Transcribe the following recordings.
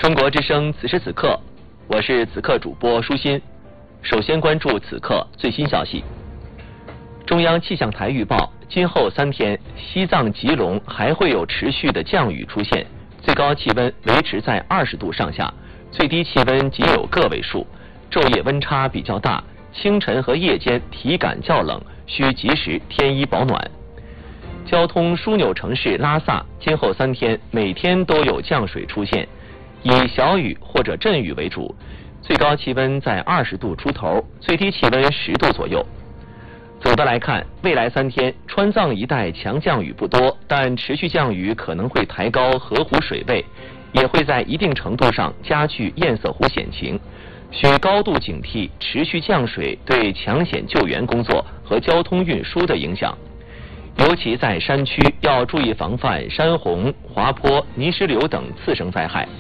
中国之声此时此刻，我是此刻主播舒心。首先关注此刻最新消息。中央气象台预报，今后3天，西藏、吉隆还会有持续的降雨出现，最高气温维持在20度上下，最低气温仅有个位数，昼夜温差比较大，清晨和夜间体感较冷，需及时添衣保暖。交通枢纽城市拉萨，今后3天每天都有降水出现，以小雨或者阵雨为主，最高气温在20度出头，最低气温10度左右。总的来看，未来3天川藏一带强降雨不多，但持续降雨可能会抬高河湖水位，也会在一定程度上加剧堰塞湖险情，需高度警惕持续降水对抢险救援工作和交通运输的影响。尤其在山区要注意防范山洪、滑坡、泥石流等次生灾害。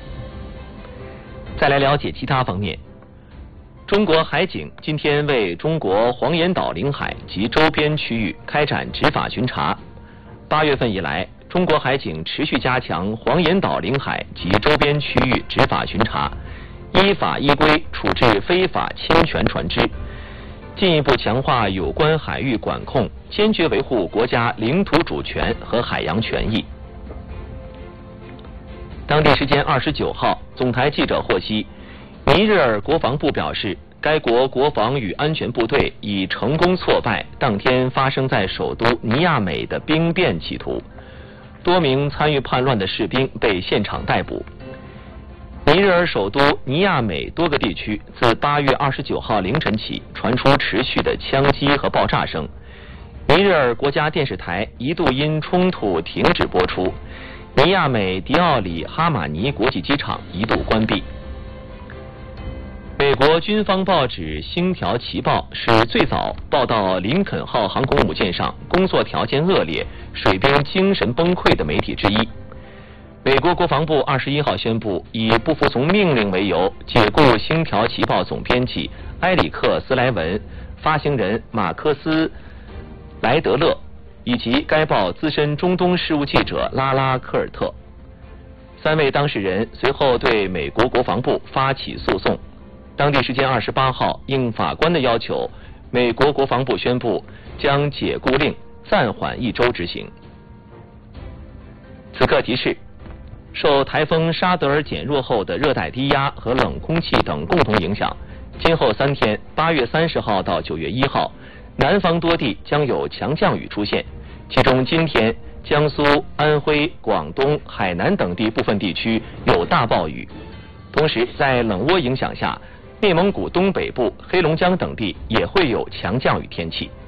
再来了解其他方面。中国海警今天为中国黄岩岛领海及周边区域开展执法巡查。8月份以来，中国海警持续加强黄岩岛领海及周边区域执法巡查，依法依规处置非法侵权船只，进一步强化有关海域管控，坚决维护国家领土主权和海洋权益。当地时间29号，总台记者获悉，尼日尔国防部表示，该国国防与安全部队已成功挫败当天发生在首都尼亚美的兵变企图，多名参与叛乱的士兵被现场逮捕。尼日尔首都尼亚美多个地区自8月29号凌晨起传出持续的枪击和爆炸声，尼日尔国家电视台一度因冲突停止播出，尼亚美迪奥里哈马尼国际机场一度关闭。美国军方报纸《星条旗报》是最早报道林肯号航空母舰上工作条件恶劣、水兵精神崩溃的媒体之一。美国国防部21号宣布，以不服从命令为由，解雇《星条旗报》总编辑埃里克·斯莱文、发行人马克思·莱德勒以及该报资深中东事务记者拉拉·科尔特。3位当事人随后对美国国防部发起诉讼。当地时间28号，应法官的要求，美国国防部宣布将解雇令暂缓1周执行。此刻提示，受台风沙德尔减弱后的热带低压和冷空气等共同影响，今后3天8月30号到9月1号，南方多地将有强降雨出现，其中今天江苏、安徽、广东、海南等地部分地区有大暴雨，同时在冷涡影响下，内蒙古东北部、黑龙江等地也会有强降雨天气。